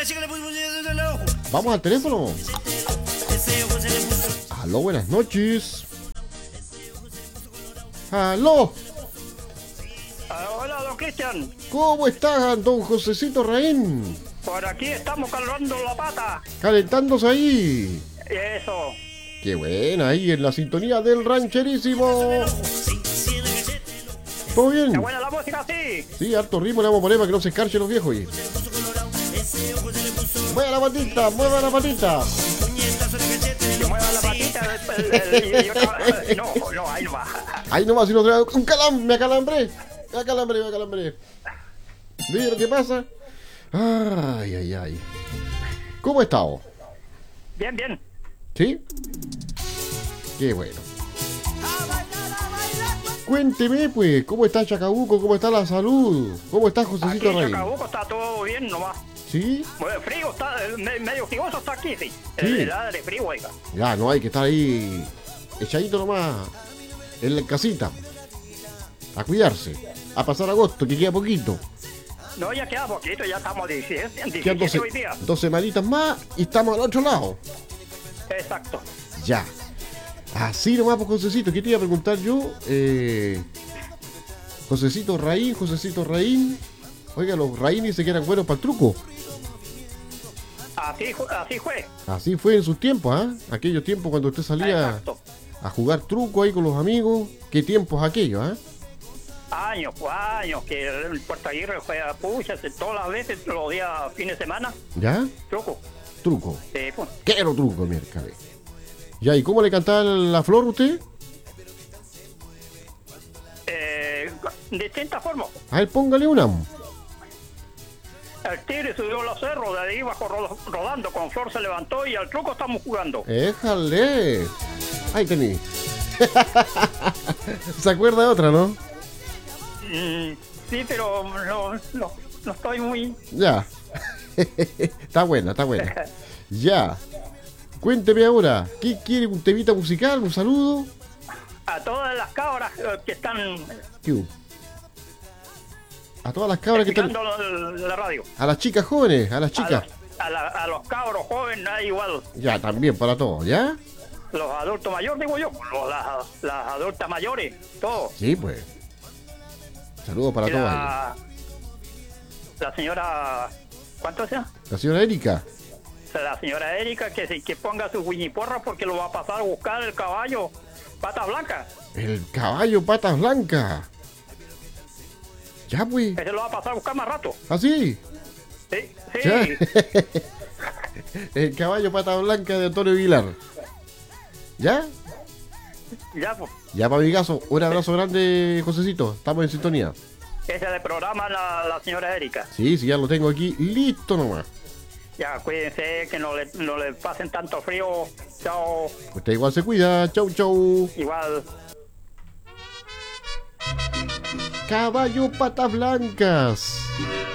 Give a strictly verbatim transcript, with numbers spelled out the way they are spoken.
Vamos al teléfono. Aló, buenas noches. Aló. Hola, don Cristian. ¿Cómo está, don Josecito Raín? Por aquí estamos calentando la pata. Calentándose ahí. Eso. Qué buena, ahí en la sintonía del rancherísimo. ¿Todo bien? ¿Qué buena la música, sí? Sí, harto ritmo le vamos a poner para que no se escarchen los viejos. Y... mueva la patita, mueva la patita. Que mueva la patita. El, el, el, yo, no, no, ahí no va. Ahí nomás, si no trae un calambre, me acalambré. Me acalambré, me acalambré. ¿Viste lo que pasa? Ay, ay, ay. ¿Cómo ha estado? Bien, bien. ¿Sí? Qué bueno. Cuénteme, pues, ¿cómo está Chacabuco? ¿Cómo está la salud? ¿Cómo está Josecito Aquí en Rey? Chacabuco está todo bien nomás. ¿Sí? Bueno, frío está, me- medio frío está aquí, sí. Sí. El helado de frío, oiga. Ya, no hay que estar ahí echadito nomás en la casita. A cuidarse. A pasar agosto, que queda poquito. No, ya queda poquito, ya estamos diecisiete, Quedan diecisiete doce, hoy día. dos semanitas más y estamos al otro lado. Exacto. Ya. Así nomás, pues, Josecito. ¿Qué te iba a preguntar yo? Eh, Josecito Raín, Josecito Raín. Oiga, los Raínes se quedan buenos para el truco. Así, fu- así fue. Así fue en sus tiempos, ¿ah? Aquellos tiempos cuando usted salía Exacto. a jugar truco ahí con los amigos. ¿Qué tiempos aquellos, ah? Años, pues años, que el Puerto Aguirre fue a puchas todas las veces, los días, fines de semana, ¿Ya? truco. Truco. Sí, pues. Quiero truco, miércoles. Ya, ¿y cómo le cantaba la flor usted? Eh, distintas formas. A ver, póngale una. El tigre subió a los cerros, de ahí bajó ro- rodando, con flor se levantó y al truco estamos jugando. ¡Éjale! Ahí tení. ¿Se acuerda de otra, no? Mm, sí, pero no, no, no estoy muy... Ya. Está buena, está buena. Ya. Cuénteme ahora, ¿qué quiere? ¿Un temita musical? ¿Un saludo? A todas las cabras eh, que están ¿Qué hubo? A todas las cabras que están... escuchando la, la radio. A las chicas jóvenes, a las A chicas. los, a, la- a los cabros jóvenes, da igual. Ya, también para todos, ¿ya? Los adultos mayores, digo yo, los- las, las adultas mayores, todos. Sí, pues. Saludos para Y todas. la, la señora, ¿cuánto sea? La señora Erika. La señora Erika que se que ponga su guiñiporra porque lo va a pasar a buscar el caballo patas blancas. El caballo patas blancas. Ya, pues. Ese lo va a pasar a buscar más rato. ¿Así? Sí, sí. Ya. El caballo patas blancas de Antonio Aguilar. ¿Ya? Ya, pues. Ya, para mi caso, un abrazo grande, Josecito. Estamos en sintonía. Ese le programa la, la señora Erika. Sí, sí, ya lo tengo aquí listo nomás. Ya, cuídense, que no le, no le pasen tanto frío. Chao. Usted igual se cuida. Chau, chau. Igual. Caballo patas blancas.